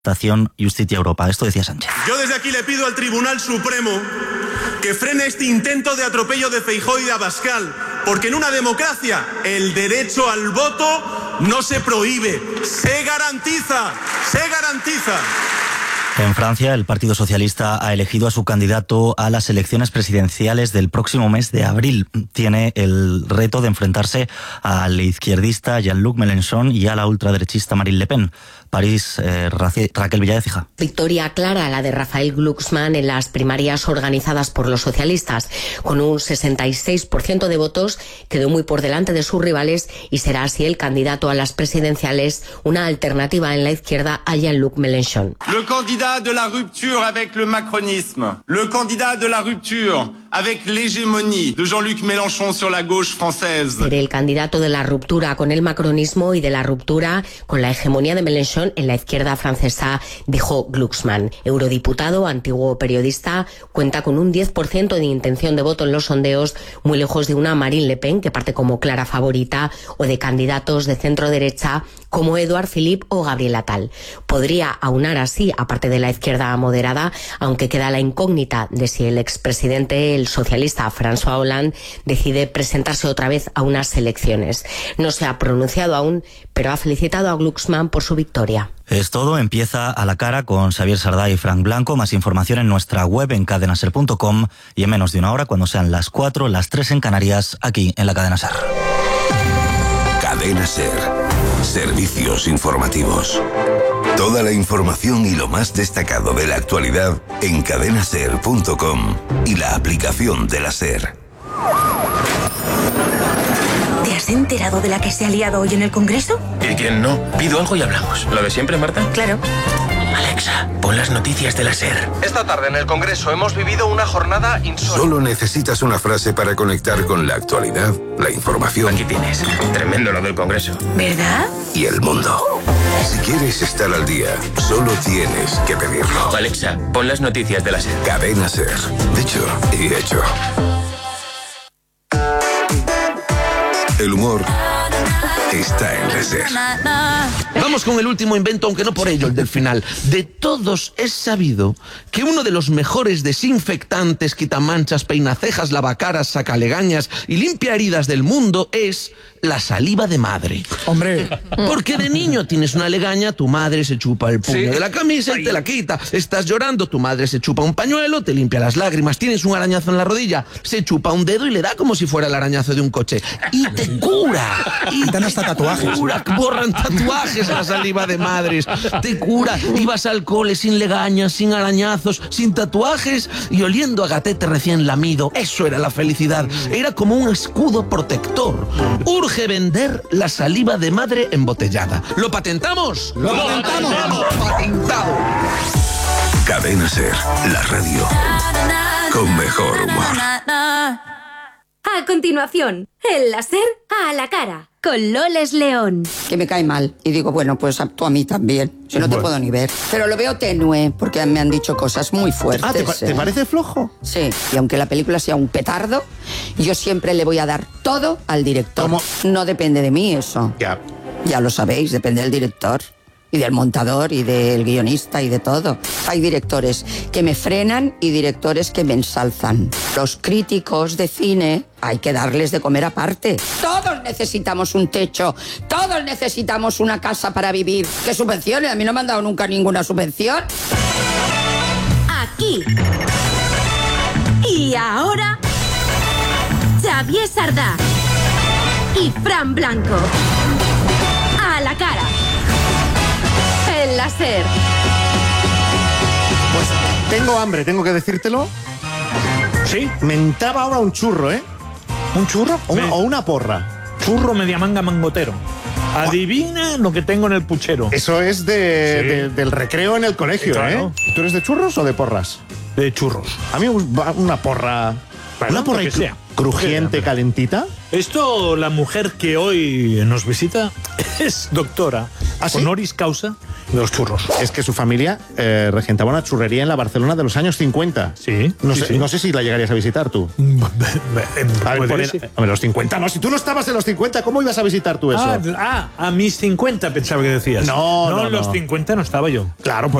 Justicia Europa. Esto decía Sánchez. Yo desde aquí le pido al Tribunal Supremo que frene este intento de atropello de Feijóo y de Abascal, porque en una democracia el derecho al voto no se prohíbe, se garantiza, se garantiza. En Francia, el Partido Socialista ha elegido a su candidato a las elecciones presidenciales del próximo mes de abril. Tiene el reto de enfrentarse al izquierdista Jean-Luc Mélenchon y a la ultraderechista Marine Le Pen. París, Raquel Villaécija. Victoria clara la de Raphael Glucksmann en las primarias organizadas por los socialistas. Con un 66% de votos, quedó muy por delante de sus rivales y será así el candidato a las presidenciales, una alternativa en la izquierda a Jean-Luc Mélenchon. Le candidat de la rupture avec le macronisme, le candidat de la rupture avec l'hégémonie de Jean-Luc Mélenchon sur la gauche française. Seré el candidato de la ruptura con el macronismo y de la ruptura con la hegemonía de Mélenchon en la izquierda francesa, dijo Glucksmann. Eurodiputado, antiguo periodista, cuenta con un 10% de intención de voto en los sondeos, muy lejos de una Marine Le Pen, que parte como clara favorita, o de candidatos de centro-derecha como Édouard Philippe o Gabriel Attal. Podría aunar así, aparte de la izquierda moderada, aunque queda la incógnita de si el expresidente, el socialista François Hollande, decide presentarse otra vez a unas elecciones. No se ha pronunciado aún, pero ha felicitado a Glucksmann por su victoria. Es todo, empieza A la cara con Xavier Sardá y Frank Blanco. Más información en nuestra web en cadenaser.com y en menos de una hora, cuando sean las 4, las 3 en Canarias, aquí en la Cadena Ser. Cadena Ser. Servicios informativos. Toda la información y lo más destacado de la actualidad en cadenaser.com y la aplicación de la Ser. ¿Te has enterado de la que se ha liado hoy en el Congreso? ¿Y quién no? Pido algo y hablamos. ¿Lo de siempre, Marta? Claro. Alexa, pon las noticias de la SER. Esta tarde en el Congreso hemos vivido una jornada insólita. Solo necesitas una frase para conectar con la actualidad, la información. Aquí tienes. Tremendo lo del Congreso. ¿Verdad? Y el mundo. Si quieres estar al día, solo tienes que pedirlo. Alexa, pon las noticias de la SER. Cadena Ser. Dicho y hecho. El humor está en la SER. Vamos con el último invento, aunque no por ello el del final. De todos es sabido que uno de los mejores desinfectantes, quitamanchas, peinacejas, lavacaras, sacalegañas y limpia heridas del mundo es la saliva de madre. Hombre. Porque de niño tienes una legaña, tu madre se chupa el puño de la camisa y te la quita. Estás llorando, tu madre se chupa un pañuelo, te limpia las lágrimas. Tienes un arañazo en la rodilla, se chupa un dedo y le da como si fuera el arañazo de un coche. Y te cura. Y te dan hasta tatuajes. Cura, borran tatuajes a la saliva de madres. Te cura. Ibas al cole sin legañas, sin arañazos, sin tatuajes y oliendo a gatete recién lamido. Eso era la felicidad. Era como un escudo protector. Urge vender la saliva de madre embotellada. ¿Lo patentamos? ¡Lo patentamos! ¡Patentado! Cadena Ser, la radio con mejor humor. A continuación, el láser a la cara, con Loles León. Que me cae mal. Y digo, bueno, pues tú a mí también. Si no te puedo ni ver. Pero lo veo tenue, porque me han dicho cosas muy fuertes. Ah, ¿te parece flojo? Sí, y aunque la película sea un petardo, yo siempre le voy a dar todo al director. ¿Cómo? No depende de mí eso. Ya lo sabéis, depende del director. Y del montador, y del guionista, y de todo. Hay directores que me frenan y directores que me ensalzan. Los críticos de cine hay que darles de comer aparte. Todos necesitamos un techo, todos necesitamos una casa para vivir. ¿Qué subvenciones? A mí no me han dado nunca ninguna subvención. Aquí. Y ahora, Xavier Sardá y Fran Blanco. A la cara. El láser. Pues tengo hambre, tengo que decírtelo. ¿Sí? Me entraba ahora un churro, ¿eh? ¿Un churro? O una porra. Churro media manga mangotero. Adivina lo que tengo en el puchero. Eso es del recreo en el colegio, claro. ¿eh? ¿Tú eres de churros o de porras? De churros. A mí una porra... Bueno, una porra que sea. Crujiente, calentita. Esto, la mujer que hoy nos visita es doctora, ¿Ah, sí? honoris causa, De los churros. Es que su familia regentaba una churrería en la Barcelona de los años 50. Sí. No sé si la llegarías a visitar tú. A ver, los 50, no, si tú no estabas en los 50, ¿cómo ibas a visitar tú eso? A mis 50 pensaba que decías. No, en los 50 no estaba yo. Claro,